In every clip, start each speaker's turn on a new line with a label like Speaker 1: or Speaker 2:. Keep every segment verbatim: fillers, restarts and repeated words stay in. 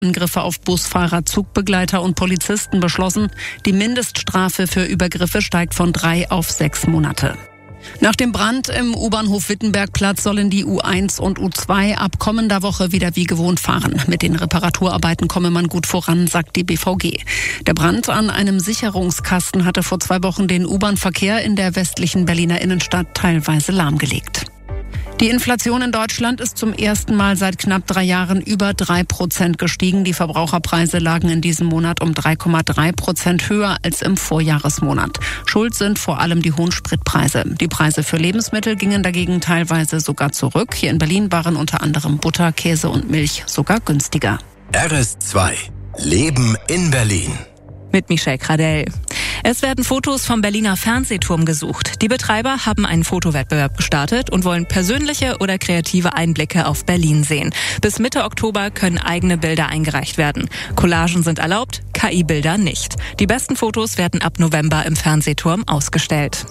Speaker 1: Angriffe auf Busfahrer, Zugbegleiter und Polizisten beschlossen. Die Mindeststrafe für Übergriffe steigt von drei auf sechs Monate. Nach dem Brand im U-Bahnhof Wittenbergplatz sollen die U eins und U zwei ab kommender Woche wieder wie gewohnt fahren. Mit den Reparaturarbeiten komme man gut voran, sagt die B V G. Der Brand an einem Sicherungskasten hatte vor zwei Wochen den U-Bahn-Verkehr in der westlichen Berliner Innenstadt teilweise lahmgelegt. Die Inflation in Deutschland ist zum ersten Mal seit knapp drei Jahren über drei Prozent gestiegen. Die Verbraucherpreise lagen in diesem Monat um drei Komma drei Prozent höher als im Vorjahresmonat. Schuld sind vor allem die hohen Spritpreise. Die Preise für Lebensmittel gingen dagegen teilweise sogar zurück. Hier in Berlin waren unter anderem Butter, Käse und Milch sogar günstiger.
Speaker 2: R S zwei. Leben in Berlin.
Speaker 3: Mit Michelle Kradell. Es werden Fotos vom Berliner Fernsehturm gesucht. Die Betreiber haben einen Fotowettbewerb gestartet und wollen persönliche oder kreative Einblicke auf Berlin sehen. Bis Mitte Oktober können eigene Bilder eingereicht werden. Collagen sind erlaubt, K I-Bilder nicht. Die besten Fotos werden ab November im Fernsehturm ausgestellt.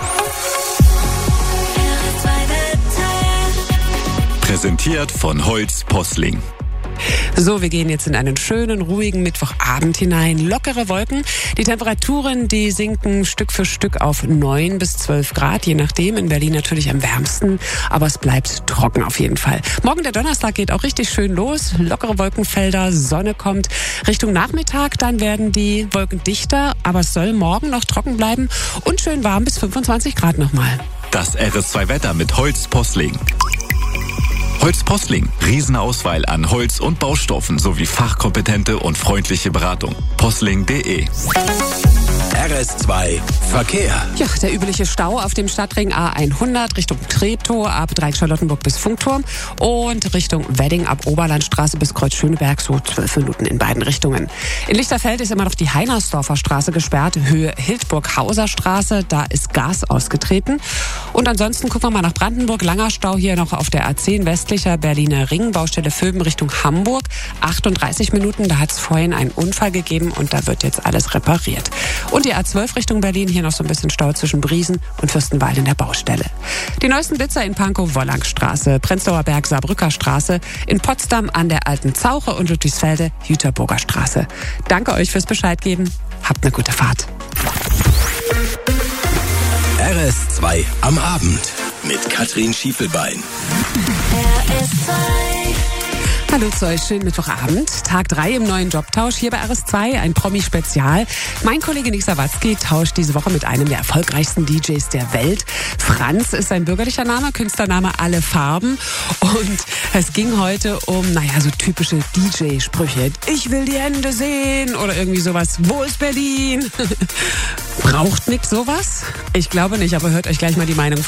Speaker 4: Präsentiert von Holz Posling.
Speaker 5: So, wir gehen jetzt in einen schönen, ruhigen Mittwochabend hinein. Lockere Wolken. Die Temperaturen, die sinken Stück für Stück auf neun bis zwölf Grad, je nachdem. In Berlin natürlich am wärmsten, aber es bleibt trocken auf jeden Fall. Morgen der Donnerstag geht auch richtig schön los. Lockere Wolkenfelder, Sonne kommt. Richtung Nachmittag, dann werden die Wolken dichter, aber es soll morgen noch trocken bleiben und schön warm bis fünfundzwanzig Grad nochmal.
Speaker 4: Das R S zwei Wetter mit Holz Posling. Holz Posling. Riesenauswahl an Holz- und Baustoffen sowie fachkompetente und freundliche Beratung. posling punkt de.
Speaker 2: R S zwei Verkehr.
Speaker 5: Ja, der übliche Stau auf dem Stadtring A hundert Richtung Treptow ab Dreieck-Charlottenburg bis Funkturm und Richtung Wedding ab Oberlandstraße bis Kreuz Schöneberg, so zwölf Minuten in beiden Richtungen. In Lichterfeld ist immer noch die Heinersdorfer Straße gesperrt, Höhe Hildburg-Hauser Straße, da ist Gas ausgetreten. Und ansonsten gucken wir mal nach Brandenburg, langer Stau hier noch auf der A zehn westlicher Berliner Ring, Baustelle Vöben Richtung Hamburg, achtunddreißig Minuten, da hat es vorhin einen Unfall gegeben und da wird jetzt alles repariert. Und die A zwölf Richtung Berlin, hier noch so ein bisschen Stau zwischen Briesen und Fürstenwalde in der Baustelle. Die neuesten Blitzer in Pankow, Wollangstraße, Prenzlauer Berg, Saarbrücker Straße, in Potsdam an der Alten Zauche und Ludwigsfelde, Jüterburger Straße. Danke euch fürs Bescheid geben. Habt eine gute Fahrt.
Speaker 2: R S zwei am Abend mit Katrin Schiefelbein.
Speaker 6: R S zwei.
Speaker 5: Hallo zu euch, schönen Mittwochabend. Tag drei im neuen Jobtausch hier bei R S zwei, ein Promi-Spezial. Mein Kollege Nick Sawatzki tauscht diese Woche mit einem der erfolgreichsten D Js der Welt. Franz ist sein bürgerlicher Name, Künstlername Alle Farben. Und es ging heute um, naja, so typische D J-Sprüche. Ich will die Hände sehen oder irgendwie sowas. Wo ist Berlin? Braucht Nick sowas? Ich glaube nicht, aber hört euch gleich mal die Meinung